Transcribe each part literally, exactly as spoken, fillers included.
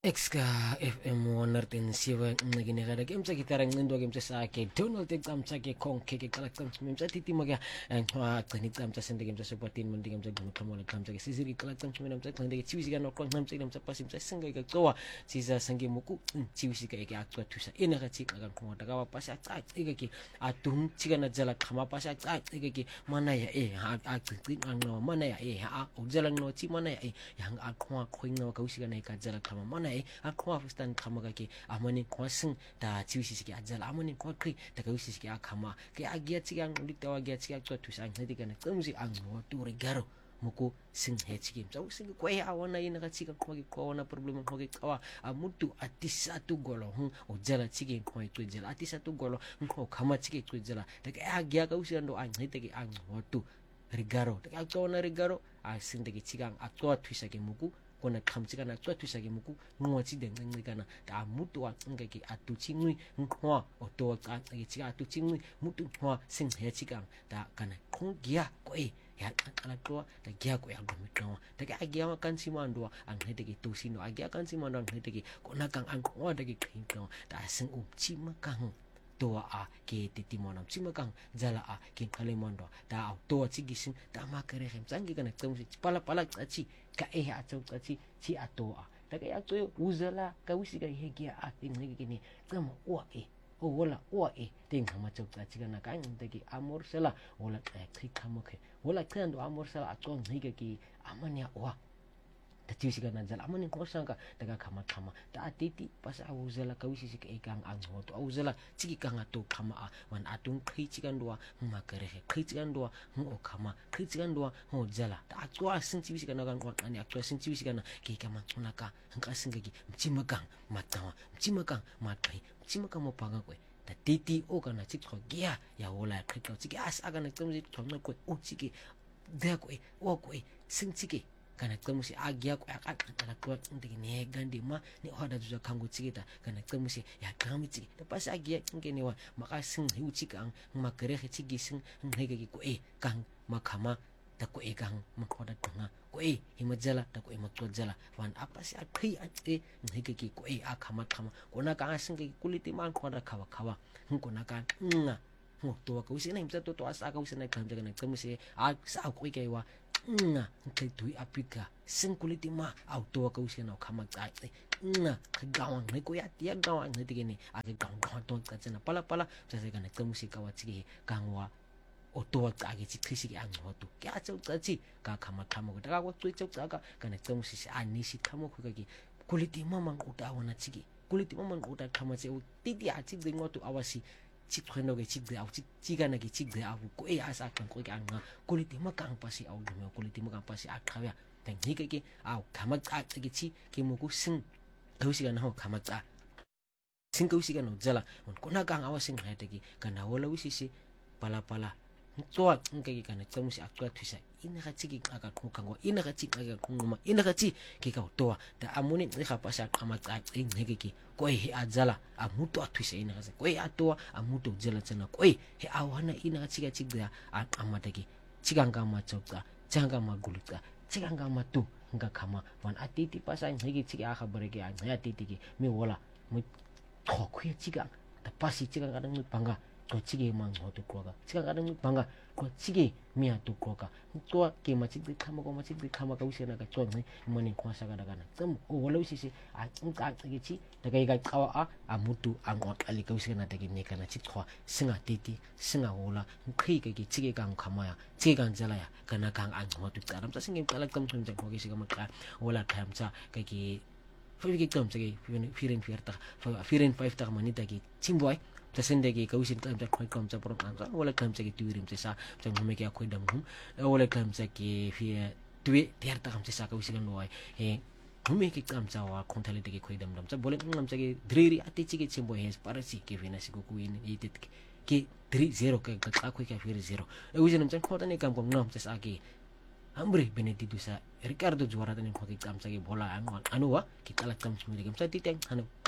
Exka F M one oh seven naginegada game sa gitarang nindo game sa ke Donald exam sa ke kong ke ke kalakam sa sa titi maga ang ha kanit kam sa sende game sa suportin mun game sa gumo kamo kam sa sisiri kalakam sa sa kan de chiwisi kan ko nam sa nam sa pasim sa singa ga towa si sa sangi muku chiwisi ka ke akwa tusa ina ka chi kan ko daga wa pasa ta iga ki atum chiga na jala kama pasa ta iga ki mana ya e ha a tin ang no mana ya e ha o jala no chi mana ya e yang akwa khoing no ka usiga na ka jala kama mana e akwa fustan kama ga ke amani kwasin da chiwisi sike ajala amani kwa kri da ka usi sike akama ke agia chiga ng litawa agia chiga to tusa ang hedi kana tumusi ang no to regaro muku sing he chigim so sing ko ya wana ina ka chiga ko ko wana problema ko ke kawa amutu atisa tu golo hun o jala chigi ko to jala atisa tu golo ko kama chigi to jala da ka agia ka usi ando ang hedi ke ang no to regaro da ka to na regaro a sing de chiga ang atwa tusa ke muku kona kamchiga na twa twisage muku ngwachi de ngikana da mutu wa ngake atu chingui ngwa oto ka chiga atu chingui mutu ngwa sing he chiga da kana khonggia ko e ya kana to da gya ko ya gomi kawa da ga gya ma kan simando ang hete ki tosino agya kan simando ang hete ki kona kang ang ngwa da ki khin kawa da sing um chi makang toa a ke titi monam chimakang jala a ke kalemondo da toa chigisin da makere hem sangi kana tsamusi pala pala tsachi ka e ha tsau tsachi chi a toa da ka ya to uzala ka usi ka hegia a tin ne kini tsama wa e o wala wa e tin kama tsau tsachi kana ka ng ki amor sala wala ka khamoke wala kando amor sala a tsong ne ki amanya wa tatiwisi ka na jala amani ko sangka daga kama kama ta atiti pas awuzala kawisi sik ekang ang hoto awuzala chiki kanga to kama a wan atun khi chikan doa makare khi chikan doa o kama khi chikan doa ho jala ta atwa sin chiwisi kana kan kon ani atwa sin chiwisi kana ki kama tunaka hangka singa ki mchimakang matawa mchimakang matai mchimakang mo panga ko ta titi o kana chik ko gia ya wala khika chiki as aga na tumji thomna ko o chiki de ko o ko sin chiki kana tsamusi agia ko aka kana ko ndigi ne gandi ma ni hoda juja kangu chigita kana tsamusi ya kami chigi da pas agia ngene wa maka sing hiu chikang makere he chigi sing ngege ko e kang makama da ko e kang makoda tanga ko e himajala da ko e makto jala wan apa si akhi ate ngege ko e akama kama kona ka sing ke kuliti man koda kawa kawa ngona ka nga ngo to ka usi na imsa to to asa ka usi na kam jaga na tsamusi a sa ko ke wa nga kai tui apika singkuliti ma auto ka usia na kama tsai nga kagawang ne ko ya tia gawang ne tigini age gawang gawang to ka tsena pala pala sa se kana ka musika wa tsigi kangwa oto ka age tsisi ki ang hotu kya tsau tsachi ka kama kama ko daga ko tsui tsau tsaka kana ka musisi ani si kama ko ka ki kuliti ma mang uta wana tsigi kuliti ma mang uta kama tse titi a tsigi ngotu awasi chik kheno ge chik de au chik chiga na ge chik de au ko e asa kan ko ga nga kuliti ma kang pasi au me kuliti ma kang pasi a khawya tang ni ke ke au kama a ge chi ke mo ku sing dosi ga na ho kama a sing ko si ga no jala on ko na kang awasing ha te ki kana wala wisi si pala pala tsoa nke ke kana tsamusi a tswa thusa ina ga tsiki aka khokangwa ina ga tsiki aka khongoma ina ga tsi ke ka toa da amuni ngi ga pasa kama tsa tsi ngeke ke ko he ajala amuto a thusa ina ga ko e atoa amuto jala tsana ko e he awana ina ga tsika tsika a amata ke tsikanga ma tsokka tsanga ma gulita tsikanga ma tu nga kama wan atiti pasa ngeke tsiki aka bareke a ya titi ke me wala mo khokhe tsika da pasi tsika ga ngi panga to chige mang ho to koga chika ga ngi panga ko chige mia to koga to ke ma chig khama ko ma chig khama ka usena ka chong ni mani ko sa ga daga na tam o wala usi si a ngka ge chi daga ga kawa a a mutu a ngot ali ka usena daga ne kana chig kho singa titi singa wala khi ke ge chige gang khama ya chige gang jala ya kana gang an ho to taram sa singim kala kam thun jang ho ge siga ma ka wala tham cha ka ki figi kam chige firen fierta firen five ta manita ki chimboy tasende ki kausin kam ta khoi kam cha pro kam sa wala kam cha ki tuirim cha sa chang hume ki khoi dam hum wala kam cha ki fi tui tiar ta kam cha sa kausin lo ai he hume ki kam cha wa khonthale te ki khoi dam dam cha bole kam cha ki driri ati chi ki chimbo he parasi ki fina si ku kuin itit ki three zero ka ka khoi ka fi zero e usin chang khota ne kam kom nam cha sa ki ambre beneditu sa Ricardo juara tani khoi kam cha ki bola anu wa ki kala kam chimi kam cha ti tang anu pa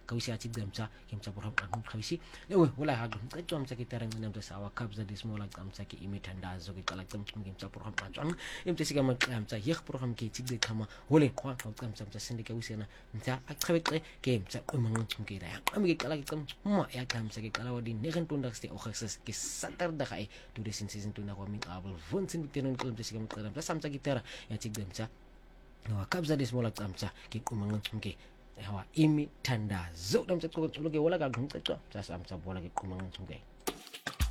kawisi athi gamsa kimsa program kawisi ewe wala ha ngicwa msa kitara nginamza sawa kabza dismola gamsa ki imithandazo ke qala kimsa program kanjani imtse sika maqamsa yeh program ke tsigde khama hole kwa gamsa msa sindike wisena msa aqhabeqe ke msa umanqumke da yaqamke qala ke ma ya gamsa ke qala wadi negentondigste augustus ke saterdag ay to the season to na kwami qabel vonsin bitenon kimsa sika maqamsa samsa kitara ya tsigde msa no kabza dismola gamsa ke umanqumke hawa imithandazo damtse qoqoloke wala ka ngicwa sasa amsa bona ke quma ngicumke